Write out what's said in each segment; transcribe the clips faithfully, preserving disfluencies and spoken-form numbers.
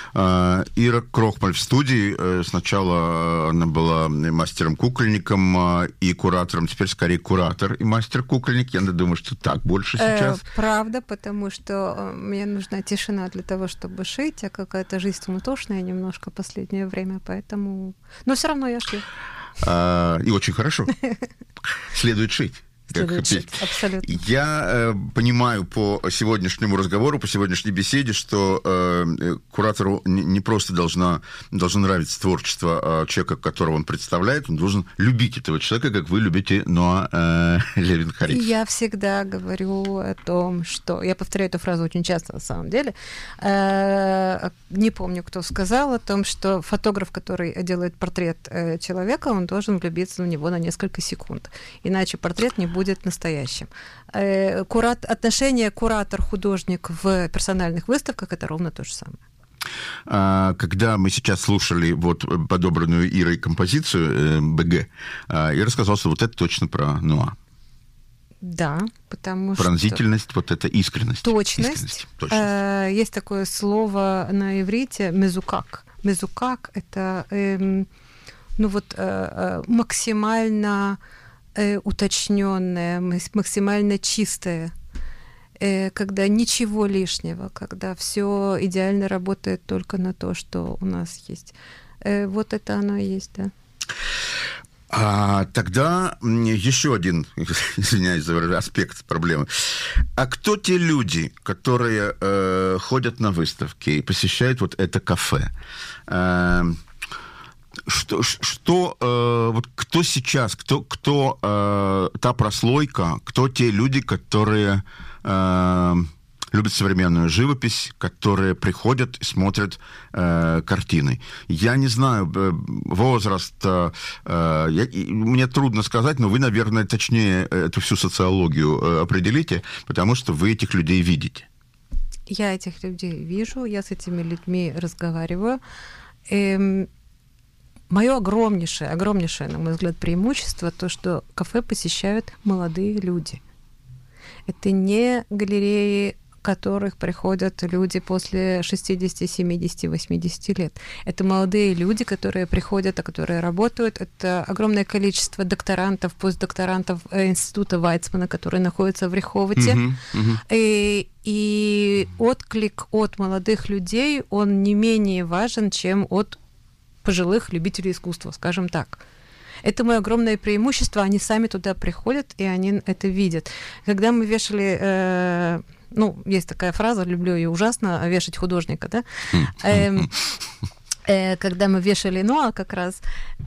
Ира Крохмаль в студии. Сначала она была мастером-кукольником и куратором, теперь скорее куратор и мастер-кукольник. Я думаю, что так больше сейчас. Э, правда, потому что мне нужна тишина для того, чтобы шить, а какая-то жизнь суматошная немножко в последнее время, поэтому... Но все равно я шью. А, и очень хорошо. Следует шить. Абсолютно. Я э, понимаю по сегодняшнему разговору, по сегодняшней беседе, что э, куратору не, не просто должна, должно нравиться творчество э, человека, которого он представляет, он должен любить этого человека, как вы любите Ноа э, Левин-Харис. Я всегда говорю о том, что... Я повторяю эту фразу очень часто, на самом деле. Э, не помню, кто сказал о том, что фотограф, который делает портрет э, человека, он должен влюбиться в него на несколько секунд. Иначе портрет не будет будет настоящим. Курат... Отношение куратор-художник в персональных выставках — это ровно то же самое. Когда мы сейчас слушали вот подобранную Ирой композицию БГ, я рассказал, что вот это точно про Ноа. Да, потому что... Пронзительность, вот это искренность. Точность. Искренность, точность. Есть такое слово на иврите «мезукак». «Мезукак» — это ну вот максимально... уточненное, максимально чистое, когда ничего лишнего, когда все идеально работает только на то, что у нас есть. Вот это оно и есть, да. А тогда еще один, извиняюсь за аспект проблемы. А кто те люди, которые э, ходят на выставки и посещают вот это кафе? Э, Что, что э, вот кто сейчас, кто, кто э, та прослойка, кто те люди, которые э, любят современную живопись, которые приходят и смотрят э, картины? Я не знаю, возраст, э, я, мне трудно сказать, но вы, наверное, точнее эту всю социологию э, определите, потому что вы этих людей видите. Я этих людей вижу, я с этими людьми разговариваю. Эм... Мое огромнейшее, огромнейшее, на мой взгляд, преимущество то, что кафе посещают молодые люди. Это не галереи, в которых приходят люди после шестидесяти, семидесяти, восьмидесяти лет. Это молодые люди, которые приходят, а которые работают. Это огромное количество докторантов, постдокторантов института Вайцмана, которые находятся в Реховоте. Uh-huh, uh-huh. И, и отклик от молодых людей, он не менее важен, чем от пожилых любителей искусства, скажем так. Это мое огромное преимущество. Они сами туда приходят, и они это видят. Когда мы вешали... Э, ну, есть такая фраза, люблю ее ужасно, вешать художника, да? Э, э, когда мы вешали Ноа как раз,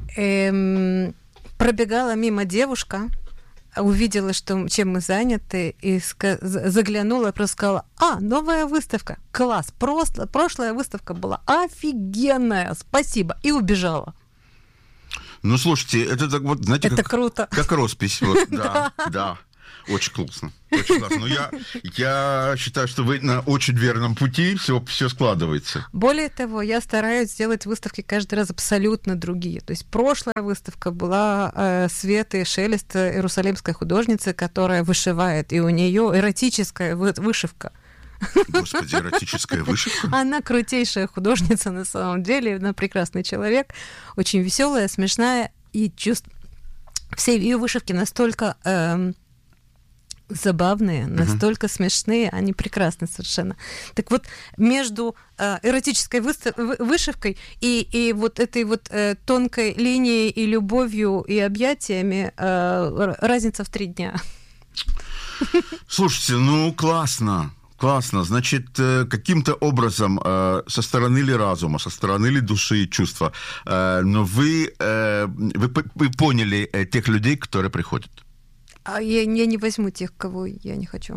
э, пробегала мимо девушка, увидела, что, чем мы заняты, и ска- заглянула и просто сказала: а, новая выставка, класс, просто, прошлая выставка была офигенная, спасибо, и убежала. Ну, слушайте, это так вот, знаете, это как, круто. Как роспись. Вот, да, да. Очень классно. Очень классно. Но я, я считаю, что вы на очень верном пути, все, все складывается. Более того, я стараюсь сделать выставки каждый раз абсолютно другие. То есть прошлая выставка была э, Светы Шелест, иерусалимской художницы, которая вышивает, и у нее эротическая вы, вышивка. Господи, эротическая вышивка? Она крутейшая художница на самом деле, она прекрасный человек, очень веселая, смешная, и чувств... все ее вышивки настолько... Э, забавные, настолько uh-huh. смешные, они прекрасны совершенно. Так вот, между э, эротической выстав... вышивкой и, и вот этой вот э, тонкой линией и любовью и объятиями э, разница в три дня. Слушайте, ну классно. Классно. Значит, каким-то образом со стороны ли разума, со стороны ли души и чувства, но вы, вы, вы поняли тех людей, которые приходят. А я, я не возьму тех, кого я не хочу.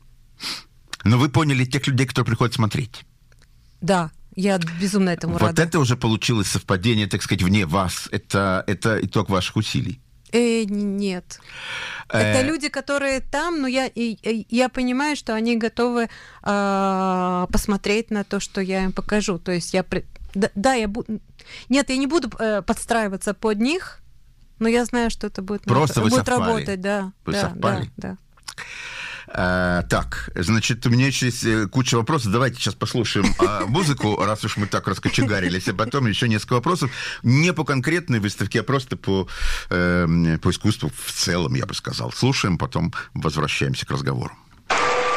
Но вы поняли тех людей, которые приходят смотреть. Да, я безумно этому вот рада. Вот это уже получилось совпадение, так сказать, вне вас. Это, это итог ваших усилий. Э, нет. Это люди, которые там, но я, и, я понимаю, что они готовы э, посмотреть на то, что я им покажу. То есть я... Да, да я буду... Нет, я не буду э, подстраиваться под них, но я знаю, что это будет, Просто будет вы совпали. работать. Да, вы да, совпали. Да, А, так, значит, у меня еще есть куча вопросов. Давайте сейчас послушаем музыку, раз уж мы так раскочегарились, а потом еще несколько вопросов. Не по конкретной выставке, а просто по, э, по искусству в целом, я бы сказал. Слушаем, потом возвращаемся к разговору.